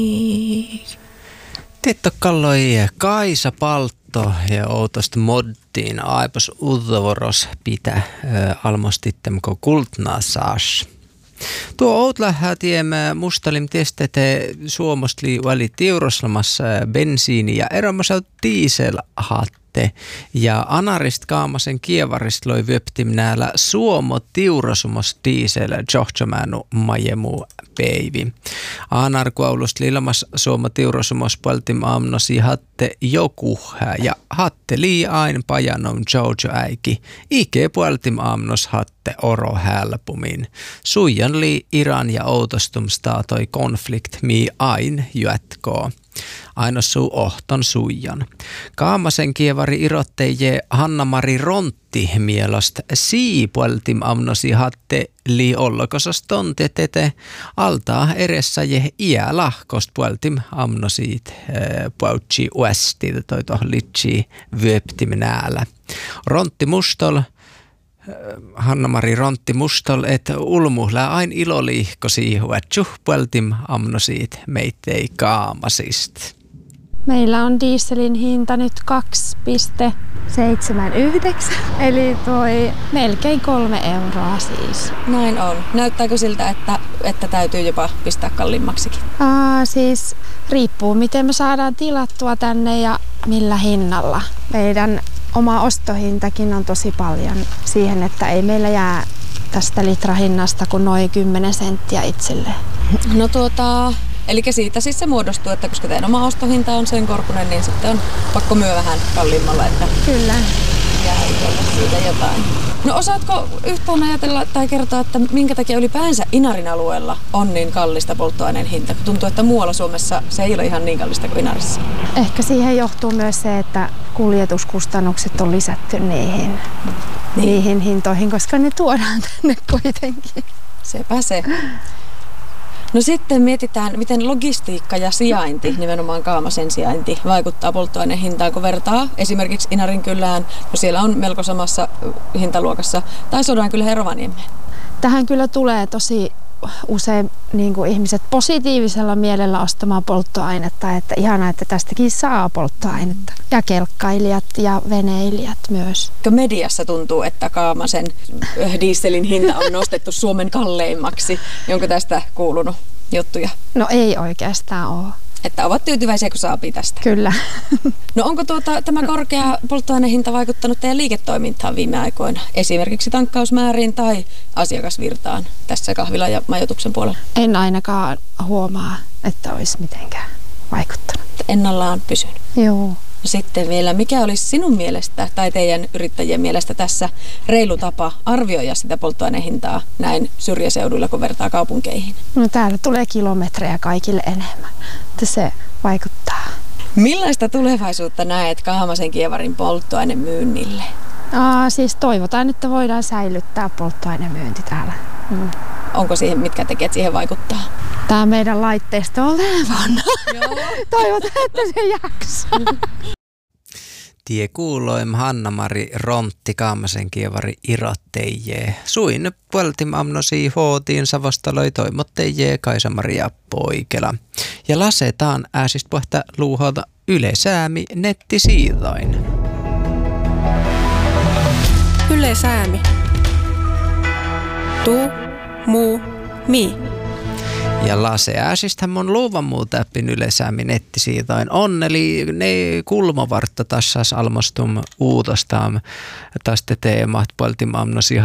Tietto kalloi Kaisa Paltto ja outosta moddiin aipos uudavoros pitä almostittemko kultnaa saas. Tuo outlähä tiemme mustalim tiestete suomostli väli tiuroslamassa bensiini ja erämösä diesel hatte ja anarist kaamasen kievarist loi vyöptim näällä suomo tiurosumos diesel johtomänu majemu päivi. Anarkuaulust lilamas suomo tiurosumos paltim amnosi hatte jokuhä ja hatte lii ain pajanom jojo äiki. Ike puoltim amnos hatte oro hälpumin. Suijan lii Iran ja outostum staatoi konflikt mi ain jätkoo. Ainossu ohton suijan. Kaamasen kievari irotteje Hanna-Mari Rontti mielost siipueltim amnosi hatte li ollokosas tontetete altaa eressä je iä lahkost pueltim amnosit puautsi uesti toi toh litsi vyöptim näällä. Rontti mustol Hanna-Mari Rontti mustol, et ulmuhlää ain iloliihko siihu, et tjuhpueltim amnosit meittei kaamasist. Meillä on dieselin hinta nyt 2,79, eli toi melkein 3 euroa siis. Näin on. Näyttääkö siltä, että täytyy jopa pistää kalliimmaksikin? Siis riippuu miten me saadaan tilattua tänne ja millä hinnalla. Meidän oma ostohintakin on tosi paljon siihen, että ei meillä jää tästä litrahinnasta kuin noin 10 senttiä itselleen. No eli siitä siis se muodostuu, että koska teidän oma ostohinta on sen korkunen, niin sitten on pakko myö vähän kalliimmalla, että kyllä jää siitä jotain. No osaatko yhtään ajatella tai kertoa, että minkä takia ylipäänsä Inarin alueella on niin kallista polttoaineen hinta? Tuntuu, että muualla Suomessa se ei ole ihan niin kallista kuin Inarissa. Ehkä siihen johtuu myös se, että kuljetuskustannukset on lisätty niihin hintoihin, koska ne tuodaan tänne kuitenkin. Sepä se. No sitten mietitään, miten logistiikka ja sijainti, nimenomaan Kaamasen sijainti, vaikuttaa polttoaineen hintaan, kun vertaa esimerkiksi Inarinkylään, no siellä on melko samassa hintaluokassa, tai Sodankylä ja Rovaniemeen. Tähän kyllä tulee tosi usein niin kuin ihmiset positiivisella mielellä ostamaan polttoainetta, että ihanaa, että tästäkin saa polttoainetta. Ja kelkkailijat ja veneilijät myös. Mediassa tuntuu, että Kaamasen dieselin hinta on nostettu Suomen kalleimmaksi. Onko tästä kuulunut juttuja? No ei oikeastaan ole. Että ovat tyytyväisiä, kun saapii tästä. Kyllä. No onko tämä korkea polttoainehinta vaikuttanut teidän liiketoimintaan viime aikoina? Esimerkiksi tankkausmääriin tai asiakasvirtaan tässä kahvila- ja majoituksen puolella? En ainakaan huomaa, että olisi mitenkään vaikuttanut. Ennallaan pysynyt. Joo. Sitten vielä, mikä olisi sinun mielestä tai teidän yrittäjien mielestä tässä reilu tapa arvioida sitä polttoaineen hintaa näin syrjäseuduilla, kun vertaa kaupunkeihin? No täällä tulee kilometrejä kaikille enemmän, että se vaikuttaa. Millaista tulevaisuutta näet Kaamasen kievarin polttoainemyynnille? Siis toivotaan, että voidaan säilyttää polttoainemyynti täällä. Onko siihen, mitkä tekijät siihen vaikuttaa? Tämä meidän laitteisto on vanha. Toivotaan, että se jaksaa. Tie kuuloim Hanna-Mari Rontti Kaamasen kievari irotteijee. Suin puoltim amnosi hootiin savostaloi toimotteijee Kaisa-Maria Poikela. Ja lasetaan ääsist pohta luuholta Yle Säämi nettisiidoin. Yle Säämi. Tu, mu, mi. Ja lase ääsistähän on luovan muuta äppin Yle Säämi nettisiidoin. Onneli ne kulmovartta tassas almostum uutostaan tästä teemat poltim amnosi